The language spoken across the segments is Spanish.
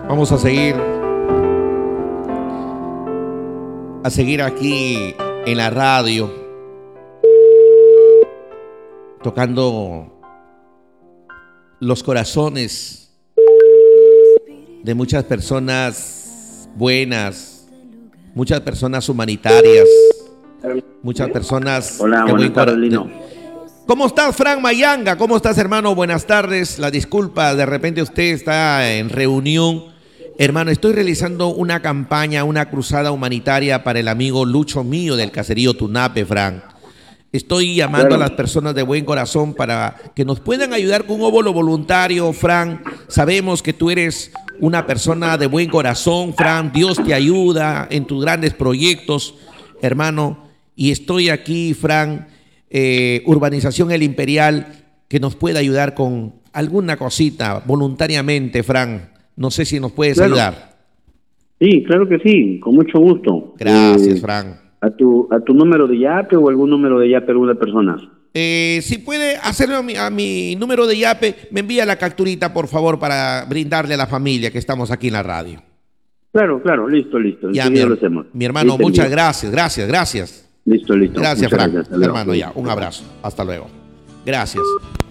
Vamos a seguir aquí en la radio, tocando los corazones de muchas personas buenas, muchas personas humanitarias, muchas personas. Hola, buenas tardes, Lino. ¿Cómo estás, Frank Mayanga? ¿Cómo estás, hermano? Buenas tardes. La disculpa, de repente usted está en reunión. Hermano, estoy realizando una campaña, una cruzada humanitaria para el amigo Lucho Mío del caserío Tunape, Frank. Estoy llamando a las personas de buen corazón para que nos puedan ayudar con un óvulo voluntario, Frank. Sabemos que tú eres una persona de buen corazón, Frank. Dios te ayuda en tus grandes proyectos, hermano. Y estoy aquí, Frank, Urbanización El Imperial, que nos pueda ayudar con alguna cosita voluntariamente, Frank. No sé si nos puedes ayudar. Sí, claro que sí, con mucho gusto. Gracias, Frank. ¿A tu número de Yape o algún número de Yape de alguna persona? Si puede hacerlo a mi número de Yape, me envía la capturita, por favor, para brindarle a la familia que estamos aquí en la radio. Claro, listo. Ya, lo hacemos. Mi hermano, muchas gracias. Listo. Gracias, Frank. Hermano, ya, un abrazo. Hasta luego. Gracias.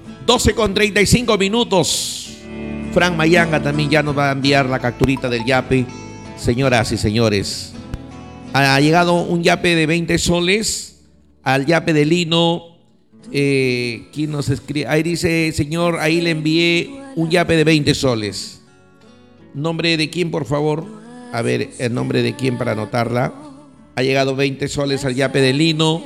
12:35. Frank Mayanga también ya nos va a enviar la capturita del Yape. Señoras y señores, ha llegado un Yape de 20 soles al Yape de Lino. ¿Quién nos escribe? Ahí dice, señor, ahí le envié un Yape de 20 soles. ¿Nombre de quién, por favor? A ver, el nombre de quién para anotarla. Ha llegado 20 soles al Yape de Lino.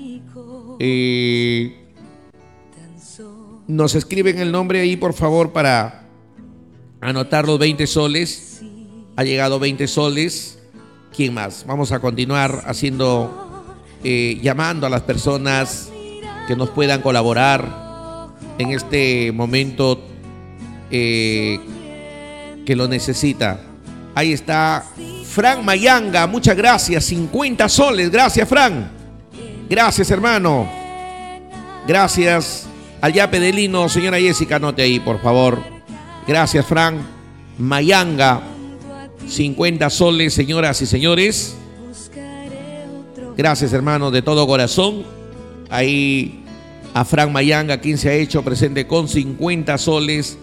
Nos escriben el nombre ahí, por favor, para anotar los 20 soles. Ha llegado 20 soles. ¿Quién más? Vamos a continuar llamando a las personas que nos puedan colaborar en este momento que lo necesita. Ahí está Frank Mayanga, muchas gracias, 50 soles, gracias, Frank. Gracias, hermano. Gracias al Yape de Lino. Señora Jessica, anote ahí, por favor. Gracias, Frank Mayanga, 50 soles, señoras y señores. Gracias, hermano, de todo corazón. Ahí a Frank Mayanga, quien se ha hecho presente con 50 soles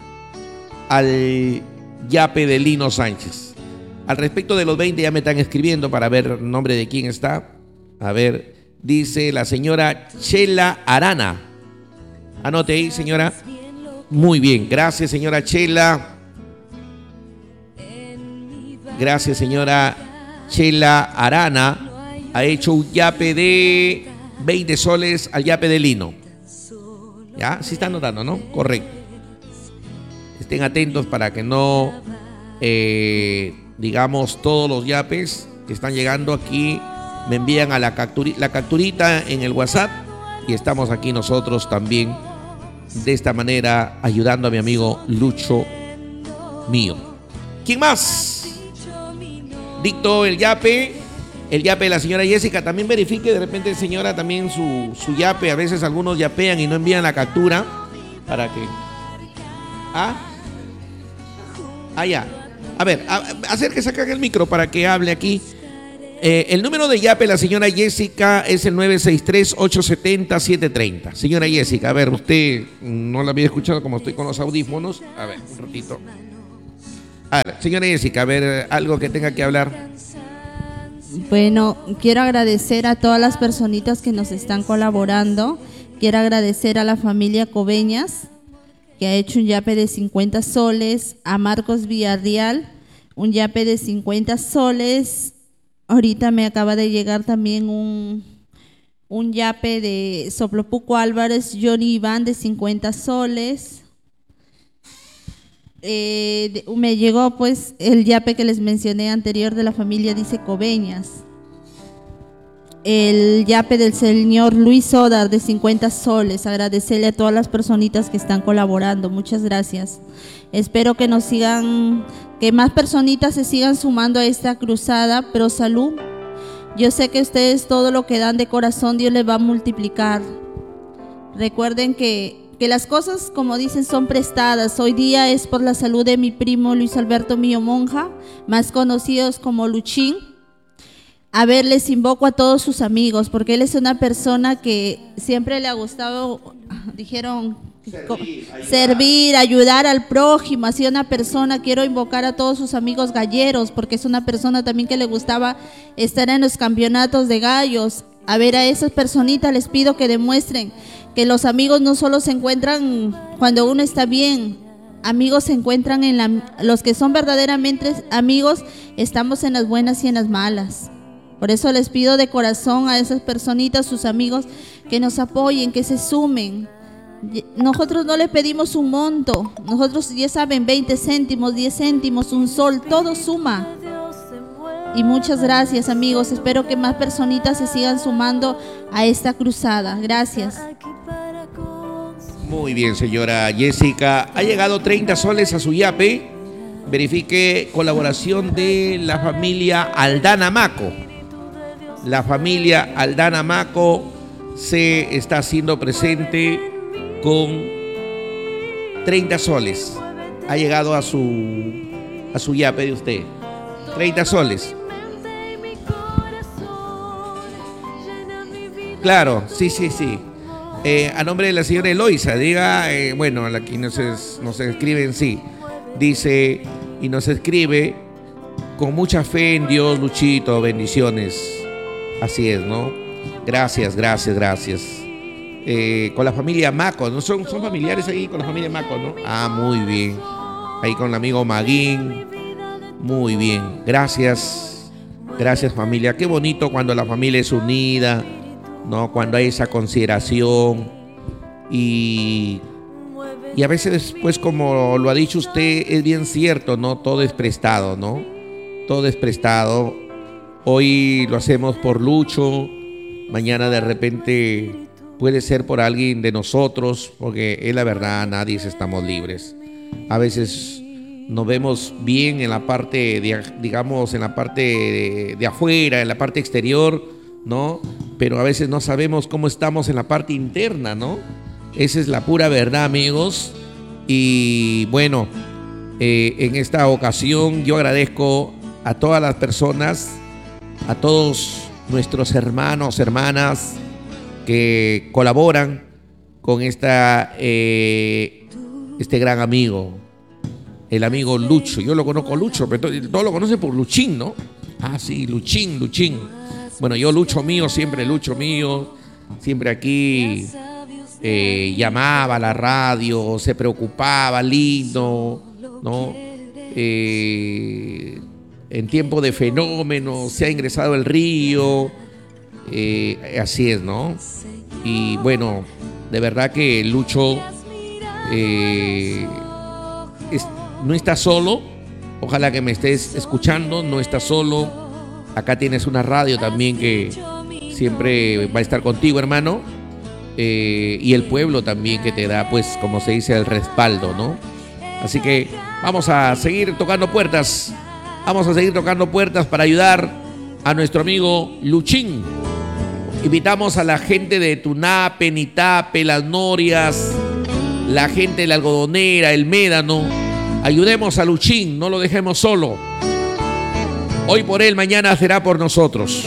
al Yape de Lino Sánchez. Al respecto de los 20 ya me están escribiendo para ver el nombre de quién está. A ver, dice la señora Chela Arana. Anote ahí, señora. Muy bien, gracias, señora Chela. Gracias, señora Chela Arana. Ha hecho un Yape de 20 soles al Yape de Lino. ¿Ya? Sí están notando, ¿no? Correcto. Estén atentos para que no, digamos, todos los yapes que están llegando aquí me envían a la capturita en el WhatsApp y estamos aquí nosotros también de esta manera ayudando a mi amigo Lucho Mío. ¿Quién más? Dicto el yape de la señora Jessica. También verifique de repente, señora, también su yape. A veces algunos yapean y no envían la captura para que... ya. A ver, acérquese acá en el micro para que hable aquí. El número de yape de la señora Jessica es el 963-870-730. Señora Jessica, a ver, usted no la había escuchado como estoy con los audífonos. A ver, un ratito. A ver, señora Jessica, a ver, algo que tenga que hablar. Bueno, quiero agradecer a todas las personitas que nos están colaborando. Quiero agradecer a la familia Coveñas, que ha hecho un yape de 50 soles, a Marcos Villarreal, un yape de 50 soles. Ahorita me acaba de llegar también un yape de Soplopuco Álvarez, Johnny Iván, de 50 soles. Me llegó pues el yape que les mencioné anterior de la familia, dice Coveñas. El yape del señor Luis Sodar de 50 soles. Agradecerle a todas las personitas que están colaborando. Muchas gracias. Espero que nos sigan, que más personitas se sigan sumando a esta cruzada Pro Salud. Yo sé que ustedes todo lo que dan de corazón Dios les va a multiplicar. Recuerden que que las cosas, como dicen, son prestadas. Hoy día es por la salud de mi primo Luis Alberto Mío Monja, más conocidos como Luchín. A ver, les invoco a todos sus amigos, porque él es una persona que siempre le ha gustado, dijeron, servir, ayudar al prójimo. Ha sido una persona, quiero invocar a todos sus amigos galleros, porque es una persona también que le gustaba estar en los campeonatos de gallos. A ver, a esas personitas les pido que demuestren que los amigos no solo se encuentran cuando uno está bien, amigos se encuentran los que son verdaderamente amigos, estamos en las buenas y en las malas. Por eso les pido de corazón a esas personitas, sus amigos, que nos apoyen, que se sumen. Nosotros no les pedimos un monto, nosotros ya saben, 20 céntimos, 10 céntimos, un sol, todo suma. Y muchas gracias, amigos, espero que más personitas se sigan sumando a esta cruzada. Gracias. Muy bien, señora Jessica. Ha llegado 30 soles a su yape. Verifique colaboración de la familia Aldana Maco. La familia Aldana Maco se está haciendo presente con 30 soles. Ha llegado a su yape de usted. 30 soles. Claro, sí. A nombre de la señora Eloisa, diga, bueno, aquí nos escriben, sí. Dice, y nos escribe, con mucha fe en Dios, Luchito, bendiciones. Así es, ¿no? Gracias. Con la familia Maco, ¿no? Son familiares ahí con la familia Maco, ¿no? Ah, muy bien. Ahí con el amigo Maguín. Muy bien. Gracias, familia. Qué bonito cuando la familia es unida, ¿no? Cuando hay esa consideración. Y a veces, pues, como lo ha dicho usted, es bien cierto, ¿no? Todo es prestado, ¿no? Todo es prestado. Hoy lo hacemos por Lucho, mañana de repente puede ser por alguien de nosotros, porque es la verdad, nadie estamos libres. A veces nos vemos bien en la parte, digamos, en la parte de afuera, en la parte exterior, ¿no? Pero a veces no sabemos cómo estamos en la parte interna, ¿no? Esa es la pura verdad, amigos. Y bueno, en esta ocasión yo agradezco a todas las personas, a todos nuestros hermanos, hermanas que colaboran con este gran amigo, el amigo Lucho. Yo lo conozco Lucho, pero todos lo conocen por Luchín, ¿no? Ah, sí, Luchín. Bueno, yo Lucho mío, siempre aquí llamaba a la radio, se preocupaba, lindo, ¿no? En tiempo de fenómeno, se ha ingresado el río, así es, ¿no? Y bueno, de verdad que Lucho no está solo. Ojalá que me estés escuchando, no estás solo. Acá tienes una radio también que siempre va a estar contigo, hermano. Y el pueblo también que te da, pues, como se dice, el respaldo, ¿no? Así que vamos a seguir tocando puertas. Para ayudar a nuestro amigo Luchín. Invitamos a la gente de Tunape, Nitape, Las Norias, la gente de la Algodonera, el Médano. Ayudemos a Luchín, no lo dejemos solo. Hoy por él, mañana será por nosotros.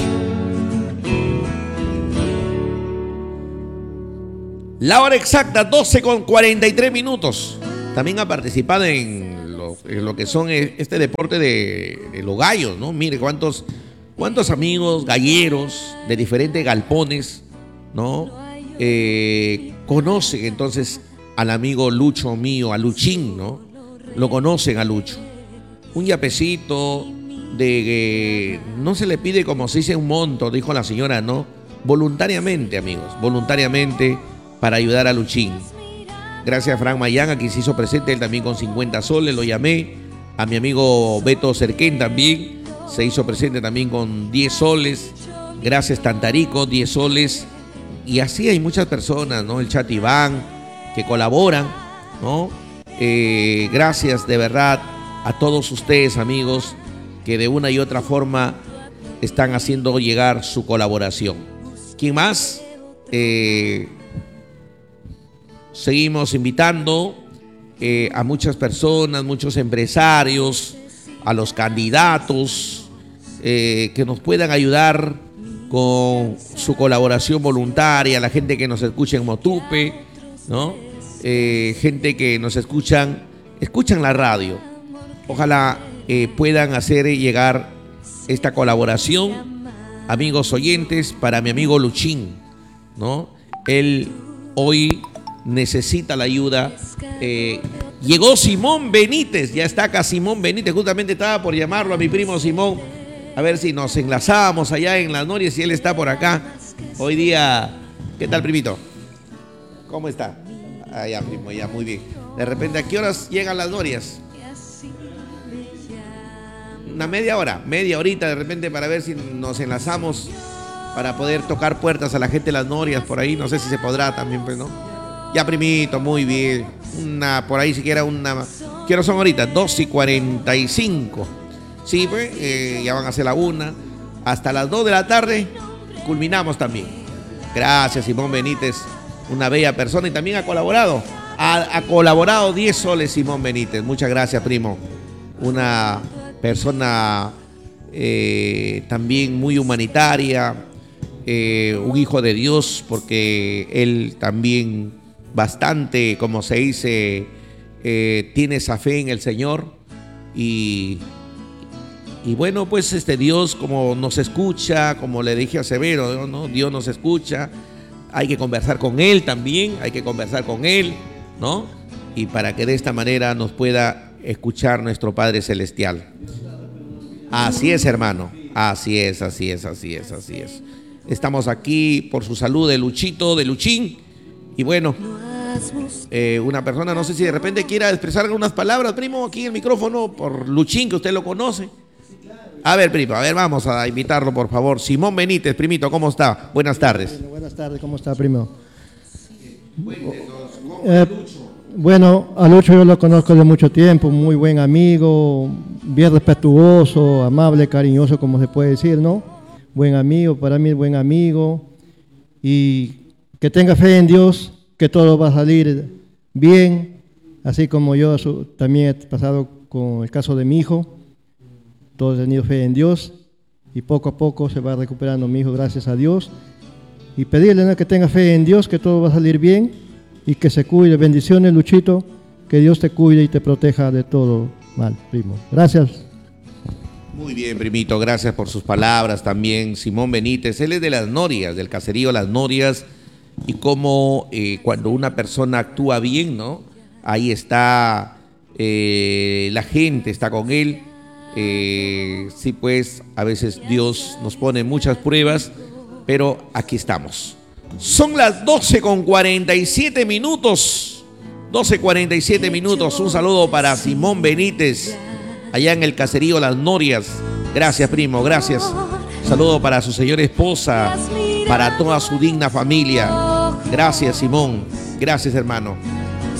La hora exacta, 12:43. También ha participado en lo que son este deporte de los gallos, ¿no? Mire cuántos amigos galleros de diferentes galpones, ¿no? Conocen entonces al amigo Lucho mío, a Luchín, ¿no? Lo conocen a Lucho. Un yapecito no se le pide, como se dice, un monto, dijo la señora, ¿no? Voluntariamente, amigos, para ayudar a Luchín. Gracias a Frank Mayanga, que se hizo presente, él también con 50 soles, lo llamé. A mi amigo Beto Cerquén también se hizo presente también con 10 soles. Gracias Tantarico, 10 soles. Y así hay muchas personas, ¿no? El Chat Iván, que colaboran, ¿no? Gracias de verdad a todos ustedes, amigos, que de una y otra forma están haciendo llegar su colaboración. ¿Quién más? seguimos invitando a muchas personas, muchos empresarios, a los candidatos que nos puedan ayudar con su colaboración voluntaria, la gente que nos escucha en Motupe, ¿no? Gente que nos escuchan la radio. Ojalá puedan hacer llegar esta colaboración, amigos oyentes, para mi amigo Luchín, ¿no? Él hoy necesita la ayuda. Llegó Simón Benítez, ya está acá Simón Benítez, justamente estaba por llamarlo a mi primo Simón, a ver si nos enlazábamos allá en Las Norias, si él está por acá. Hoy día, ¿qué tal, primito? ¿Cómo está? Ah, ya, primo, ya, muy bien. De repente, ¿a qué horas llegan Las Norias? Una media horita de repente, para ver si nos enlazamos para poder tocar puertas a la gente de Las Norias por ahí. No sé si se podrá también, pues, ¿no? Ya, primito, muy bien. Por ahí siquiera una... ¿Qué horas son ahorita? 2:45. Sí, pues, ya van a ser la 1. Hasta las 2 de la tarde culminamos también. Gracias, Simón Benítez, una bella persona, y también ha colaborado. Ha colaborado 10 soles Simón Benítez. Muchas gracias, primo. Una persona también muy humanitaria, un hijo de Dios, porque él también bastante, como se dice, tiene esa fe en el Señor. Y bueno, pues Dios, como nos escucha, como le dije a Severo, ¿no? Dios nos escucha. Hay que conversar con Él también, ¿no? Y para que de esta manera nos pueda escuchar nuestro Padre Celestial. Así es, hermano. Así es. Estamos aquí por su salud de Luchín. Y bueno, una persona, no sé si de repente quiera expresar algunas palabras, primo, aquí en el micrófono, por Luchín, que usted lo conoce. A ver, primo, vamos a invitarlo, por favor. Simón Benítez, primito, ¿cómo está? Buenas tardes. Buenas tardes, ¿cómo está, primo? Bueno, a Lucho yo lo conozco de mucho tiempo, muy buen amigo, bien respetuoso, amable, cariñoso, como se puede decir, ¿no? Buen amigo, para mí es buen amigo, y que tenga fe en Dios, que todo va a salir bien, así como yo también he pasado con el caso de mi hijo. Todos he tenido fe en Dios y poco a poco se va recuperando mi hijo, gracias a Dios. Y pedirle, ¿no?, que tenga fe en Dios, que todo va a salir bien y que se cuide. Bendiciones, Luchito, que Dios te cuide y te proteja de todo mal, primo. Gracias. Muy bien, primito, gracias por sus palabras también. Simón Benítez, él es de Las Norias, del caserío Las Norias, y como cuando una persona actúa bien, ¿no? Ahí está la gente, está con él. Sí, pues a veces Dios nos pone muchas pruebas, pero aquí estamos. Son las 12:47 minutos. 12:47 minutos. Un saludo para Simón Benítez, allá en el caserío Las Norias. Gracias, primo, gracias. Un saludo para su señora esposa, para toda su digna familia. Gracias, Simón. Gracias, hermano.